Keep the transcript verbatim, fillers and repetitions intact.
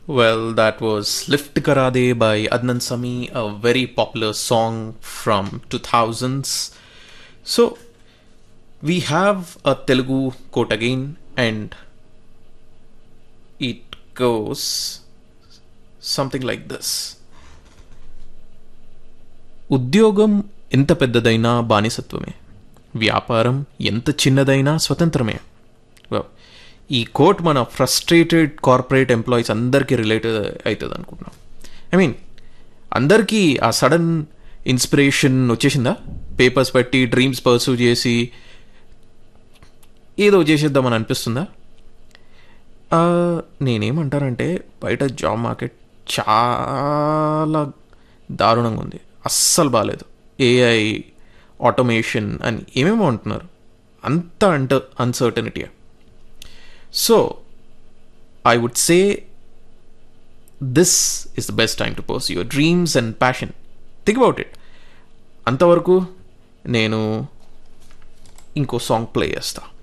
Well, that was Lift Karade by Adnan Sami, a very popular song from two thousands. So, we have a Telugu quote again, and it goes something like this. ఉద్యోగం ఎంత పెద్దదైనా బానిసత్వమే, వ్యాపారం ఎంత చిన్నదైనా స్వతంత్రమే. Well, ఈ coat మన frustrated corporate employees అందరికీ relate అవుతుంది అనుకుంటున్నాం. ఐ మీన్ అందరికీ ఆ సడన్ ఇన్స్పిరేషన్ వచ్చేసిందా? పేపర్స్ పెట్టి డ్రీమ్స్ పర్సూ చేసి ఏదో చేసేద్దామని అనిపిస్తుందా? నేనేమంటానంటే బయట జాబ్ మార్కెట్ చాలా దారుణంగా ఉంది, అస్సలు బాగాలేదు. ఏఐ, ఆటోమేషన్ అని ఏమేమో అంటున్నారు, అంత అంట uncertainty. So I would say this is the best time to pursue your dreams and passion. Think about it. అంతవరకు నేను ఇంకో సాంగ్ ప్లే చేస్తా.